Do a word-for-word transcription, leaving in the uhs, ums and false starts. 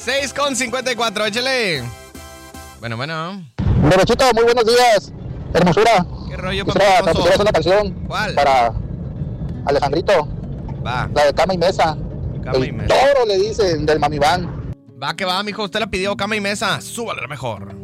seis con cincuenta y cuatro, échale. Bueno, bueno. Bebechito, muy buenos días. Hermosura. ¿Qué rollo, Quisiera transmitirles una canción. ¿Cuál? Para Alejandrito. Va. La de Cama y Mesa. Cama El y Mesa. toro le dicen del Mamiván. Va que va, mijo. Usted la pidió, cama y mesa. Súbale la mejor.